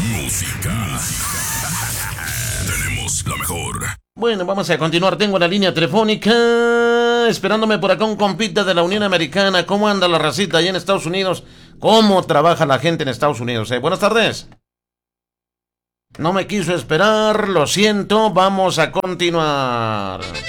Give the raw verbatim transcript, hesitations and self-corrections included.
Música. Tenemos la mejor. Bueno, vamos a continuar. Tengo la línea telefónica esperándome por acá un compita de la Unión Americana. ¿Cómo anda la racita allá en Estados Unidos? ¿Cómo trabaja la gente en Estados Unidos? Eh? Buenas tardes. No me quiso esperar, lo siento. Vamos a continuar.